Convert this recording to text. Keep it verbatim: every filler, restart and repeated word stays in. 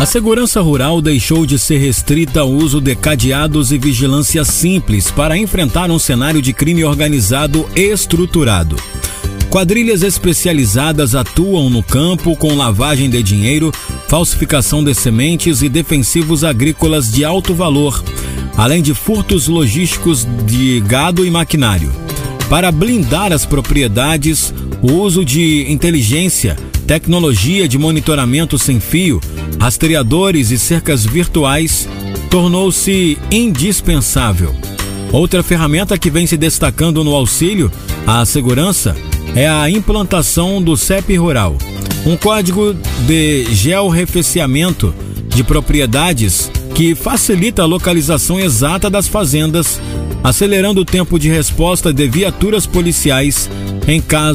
A segurança rural deixou de ser restrita ao uso de cadeados e vigilância simples para enfrentar um cenário de crime organizado estruturado. Quadrilhas especializadas atuam no campo com lavagem de dinheiro, falsificação de sementes e defensivos agrícolas de alto valor, além de furtos logísticos de gado e maquinário. Para blindar as propriedades, o uso de inteligência, tecnologia de monitoramento sem fio, rastreadores e cercas virtuais tornou-se indispensável. Outra ferramenta que vem se destacando no auxílio à segurança é a implantação do C E P Rural, um código de georreferenciamento de propriedades que facilita a localização exata das fazendas, acelerando o tempo de resposta de viaturas policiais em caso